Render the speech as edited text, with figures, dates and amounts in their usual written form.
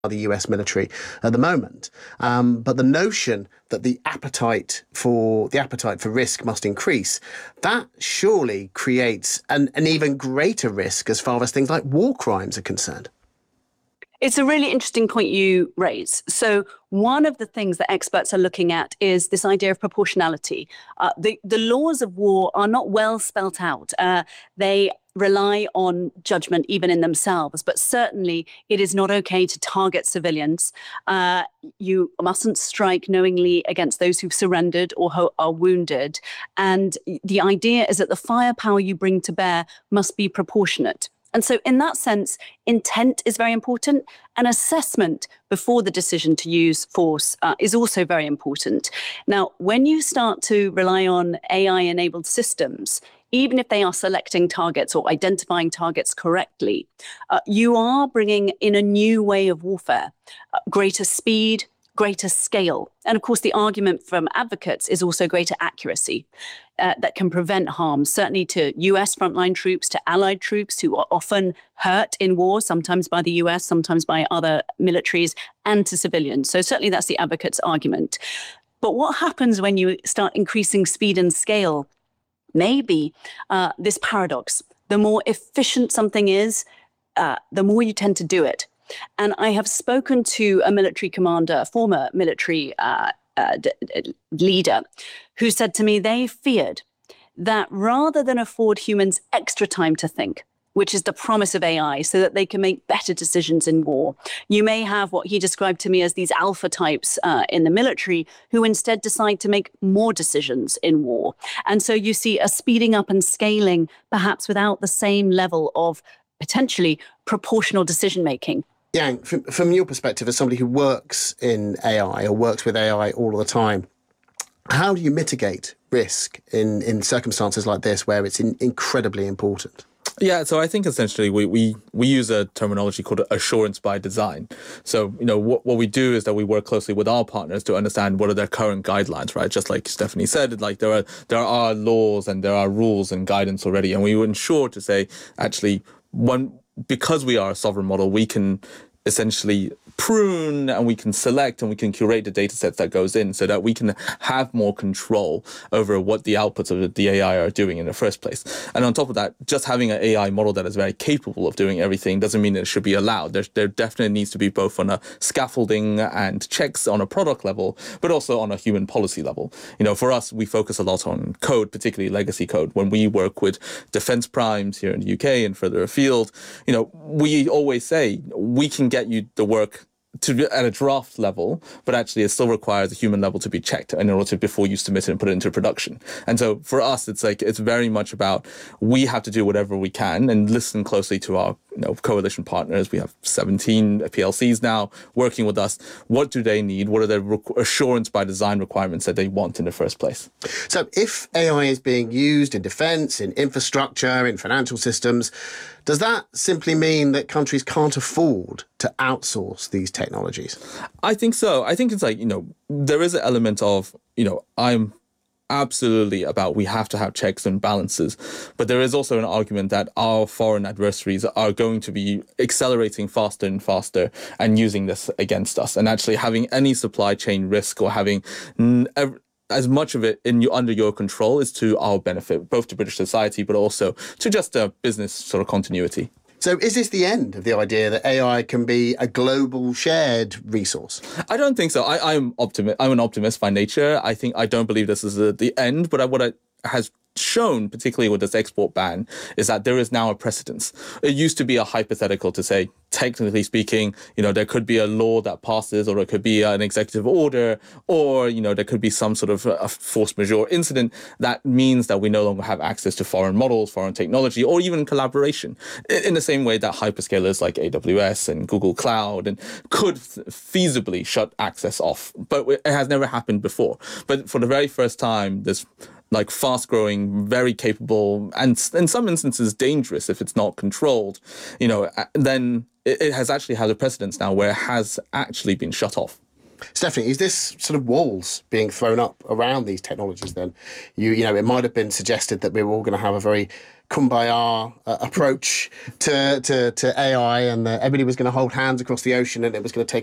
the US military at the moment. But the notion that the appetite for risk must increase, that surely creates an even greater risk as far as things like war crimes are concerned. It's a really interesting point you raise. So one of the things that experts are looking at is this idea of proportionality. The laws of war are not well spelt out. They rely on judgment even in themselves, but certainly it is not okay to target civilians. You mustn't strike knowingly against those who've surrendered or who are wounded. And the idea is that the firepower you bring to bear must be proportionate. And so in that sense, intent is very important, and assessment before the decision to use force is also very important. Now, when you start to rely on AI-enabled systems, even if they are selecting targets or identifying targets correctly, you are bringing in a new way of warfare, greater speed, greater scale. And of course, the argument from advocates is also greater accuracy that can prevent harm, certainly to US frontline troops, to allied troops who are often hurt in war, sometimes by the US, sometimes by other militaries, and to civilians. So certainly that's the advocate's argument. But what happens when you start increasing speed and scale? Maybe this paradox. The more efficient something is, the more you tend to do it. And I have spoken to a military commander, a former military leader, who said to me they feared that rather than afford humans extra time to think, which is the promise of AI, so that they can make better decisions in war, you may have what he described to me as these alpha types in the military who instead decide to make more decisions in war. And so you see a speeding up and scaling, perhaps without the same level of potentially proportional decision making. Yang, from your perspective, as somebody who works in AI or works with AI all the time, how do you mitigate risk in circumstances like this where it's incredibly important? Yeah, so I think essentially we use a terminology called assurance by design. So, what we do is that we work closely with our partners to understand what are their current guidelines, right? Just like Stephanie said, like there are laws and there are rules and guidance already, and we ensure to say, actually, because we are a sovereign model, we can essentially prune and we can select and we can curate the data sets that goes in so that we can have more control over what the outputs of the AI are doing in the first place. And on top of that, just having an AI model that is very capable of doing everything doesn't mean it should be allowed. There definitely needs to be both on a scaffolding and checks on a product level, but also on a human policy level. For us, we focus a lot on code, particularly legacy code. When we work with defense primes here in the UK and further afield, we always say we can get you the work at a draft level, but actually it still requires a human level to be checked in order to before you submit it and put it into production. And so for us, it's very much about we have to do whatever we can and listen closely to our coalition partners. We have 17 PLCs now working with us. What do they need? What are their assurance by design requirements that they want in the first place? So if AI is being used in defense, in infrastructure, in financial systems, does that simply mean that countries can't afford to outsource these technologies? I think so. I think it's there is an element of, I'm absolutely about we have to have checks and balances. But there is also an argument that our foreign adversaries are going to be accelerating faster and faster and using this against us. And actually having any supply chain risk or having as much of it under your control is to our benefit, both to British society, but also to just a business sort of continuity. So is this the end of the idea that AI can be a global shared resource? I don't think so. I'm an optimist by nature. I don't believe this is the end, but what it has shown, particularly with this export ban, is that there is now a precedence. It used to be a hypothetical to say, technically speaking, there could be a law that passes, or it could be an executive order, or, there could be some sort of a force majeure incident that means that we no longer have access to foreign models, foreign technology, or even collaboration. In the same way that hyperscalers like AWS and Google Cloud could feasibly shut access off. But it has never happened before. But for the very first time, this fast-growing, very capable, and in some instances dangerous if it's not controlled, then it has actually had a precedence now where it has actually been shut off. Stephanie, is this sort of walls being thrown up around these technologies then? You know, it might have been suggested that we were all going to have a very kumbaya approach to AI, and that everybody was going to hold hands across the ocean and it was going to take